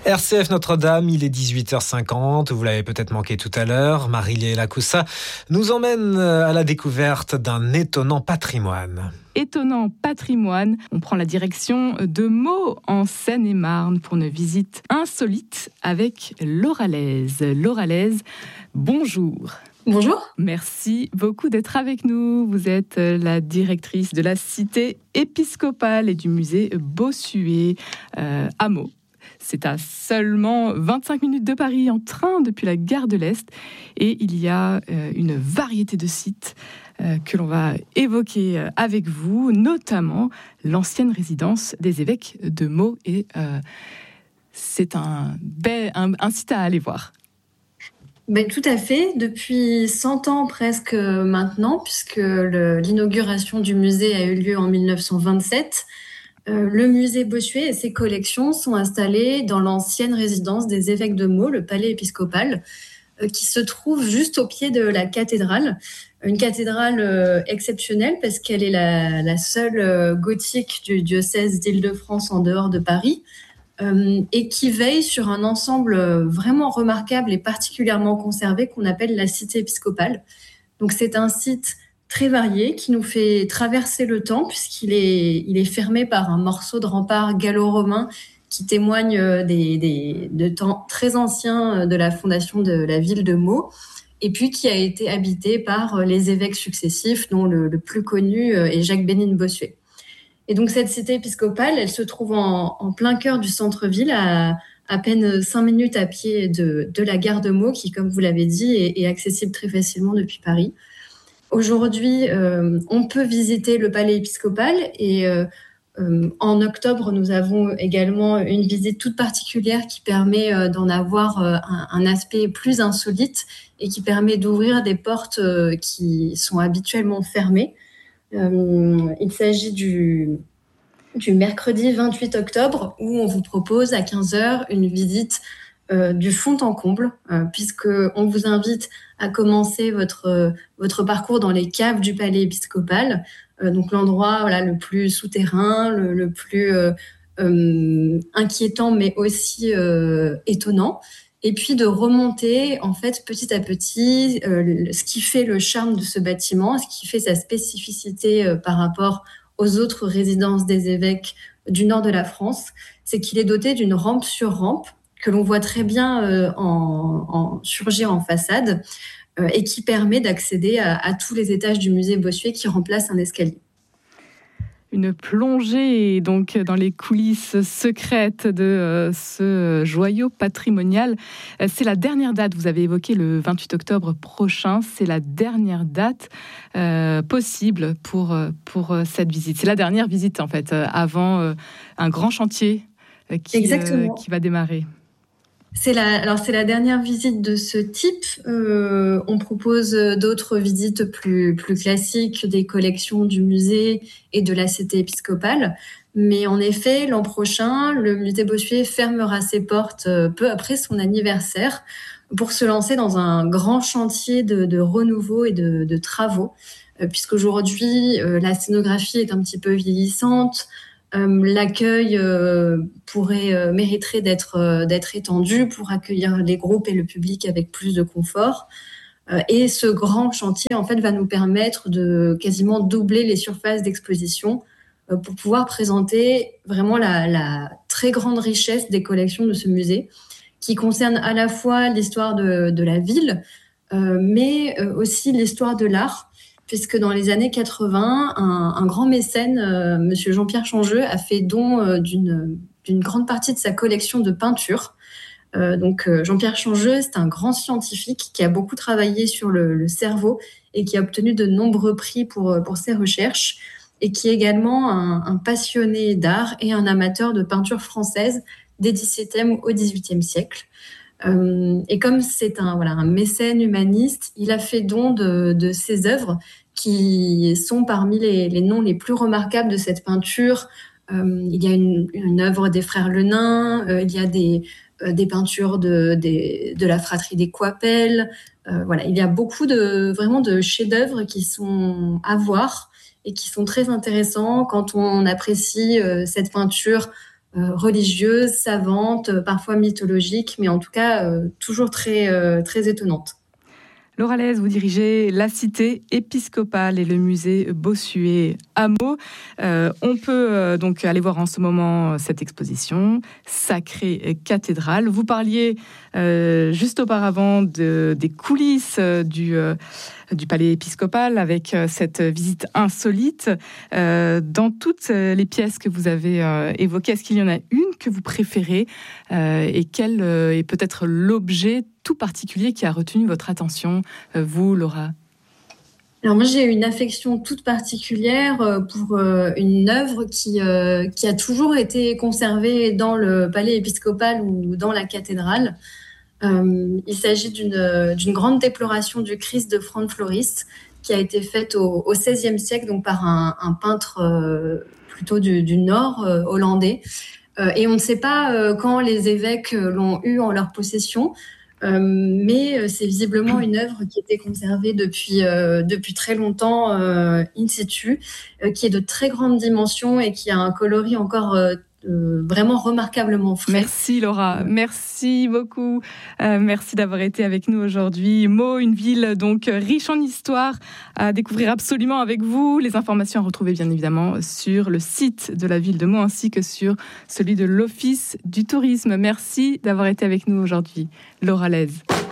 RCF Notre-Dame, il est 18h50, vous l'avez peut-être manqué tout à l'heure. Marie-Léla Coussa nous emmène à la découverte d'un étonnant patrimoine. Étonnant patrimoine, on prend la direction de Meaux en Seine-et-Marne pour une visite insolite avec Laura Lèze. Laura Lèze, bonjour. Bonjour. Merci beaucoup d'être avec nous. Vous êtes la directrice de la cité épiscopale et du musée Bossuet à Meaux. C'est à seulement 25 minutes de Paris en train depuis la gare de l'Est. Et il y a une variété de sites que l'on va évoquer avec vous, notamment l'ancienne résidence des évêques de Meaux. Et c'est un site à aller voir. Ben, tout à fait, depuis 100 ans presque maintenant, puisque l'inauguration du musée a eu lieu en 1927. Le musée Bossuet et ses collections sont installés dans l'ancienne résidence des évêques de Meaux, le palais épiscopal, qui se trouve juste au pied de la cathédrale. Une cathédrale exceptionnelle parce qu'elle est la seule gothique du diocèse d'Île-de-France en dehors de Paris. Et qui veille sur un ensemble vraiment remarquable et particulièrement conservé qu'on appelle la cité épiscopale. Donc c'est un site très varié qui nous fait traverser le temps puisqu'il est fermé par un morceau de rempart gallo-romain qui témoigne de temps très anciens de la fondation de la ville de Meaux et puis qui a été habité par les évêques successifs dont le plus connu est Jacques Bénigne Bossuet. Et donc cette cité épiscopale, elle se trouve en plein cœur du centre-ville, à peine 5 minutes à pied de la gare de Meaux, qui, comme vous l'avez dit, est accessible très facilement depuis Paris. Aujourd'hui, on peut visiter le palais épiscopal et en octobre, nous avons également une visite toute particulière qui permet d'en avoir un aspect plus insolite et qui permet d'ouvrir des portes qui sont habituellement fermées. Il s'agit du mercredi 28 octobre où on vous propose à 15h une visite du fond en comble puisqu'on vous invite à commencer votre parcours dans les caves du palais épiscopal, donc l'endroit le plus souterrain, le plus inquiétant mais aussi étonnant. Et puis de remonter en fait petit à petit ce qui fait le charme de ce bâtiment, ce qui fait sa spécificité par rapport aux autres résidences des évêques du nord de la France, c'est qu'il est doté d'une rampe sur rampe que l'on voit très bien surgir en façade et qui permet d'accéder à tous les étages du musée Bossuet qui remplace un escalier. Une plongée donc dans les coulisses secrètes de ce joyau patrimonial. C'est la dernière date, vous avez évoqué le 28 octobre prochain, c'est la dernière date possible pour cette visite. C'est la dernière visite en fait, avant un grand chantier qui va démarrer. C'est la dernière visite de ce type. On propose d'autres visites plus classiques des collections du musée et de la cité épiscopale. Mais en effet, l'an prochain, le musée Bossuet fermera ses portes peu après son anniversaire pour se lancer dans un grand chantier de renouveau et de travaux. Puisqu'aujourd'hui, la scénographie est un petit peu vieillissante. L'accueil mériterait d'être étendu pour accueillir les groupes et le public avec plus de confort. Et ce grand chantier, en fait, va nous permettre de quasiment doubler les surfaces d'exposition pour pouvoir présenter vraiment la très grande richesse des collections de ce musée, qui concerne à la fois l'histoire de la ville, mais aussi l'histoire de l'art. Puisque dans les années 80, un grand mécène, monsieur Jean-Pierre Changeux, a fait don d'une grande partie de sa collection de peintures. Donc Jean-Pierre Changeux, c'est un grand scientifique qui a beaucoup travaillé sur le cerveau et qui a obtenu de nombreux prix pour ses recherches et qui est également un passionné d'art et un amateur de peinture française des XVIIe au XVIIIe siècle. Et comme c'est un mécène humaniste, il a fait don de ses œuvres qui sont parmi les noms les plus remarquables de cette peinture. Il y a une œuvre des frères Lenain, il y a des peintures de la fratrie des Coipel. Il y a beaucoup de chefs-d'œuvre qui sont à voir et qui sont très intéressants quand on apprécie cette peinture religieuses, savantes, parfois mythologiques, mais en tout cas toujours très, très étonnantes. Laura Lez, vous dirigez la cité épiscopale et le musée Bossuet à Meaux. On peut donc aller voir en ce moment cette exposition Sacrée cathédrale. Vous parliez juste auparavant des coulisses du palais épiscopal avec cette visite insolite. Dans toutes les pièces que vous avez évoquées, est-ce qu'il y en a une que vous préférez et quel est peut-être l'objet tout particulier qui a retenu votre attention, vous, Laura ? Alors moi, j'ai une affection toute particulière pour une œuvre qui a toujours été conservée dans le palais épiscopal ou dans la cathédrale. Il s'agit d'une grande déploration du Christ de Franz Floris qui a été faite au XVIe siècle, donc par un peintre plutôt du nord hollandais. Et on ne sait pas quand les évêques l'ont eu en leur possession. Mais c'est visiblement une œuvre qui était conservée depuis très longtemps in situ, qui est de très grande dimension et qui a un coloris encore vraiment remarquablement frais. Merci Laura, merci beaucoup. Merci d'avoir été avec nous aujourd'hui. Meaux, une ville donc riche en histoire à découvrir absolument avec vous. Les informations à retrouver bien évidemment sur le site de la ville de Meaux ainsi que sur celui de l'Office du tourisme. Merci d'avoir été avec nous aujourd'hui, Laura Lez.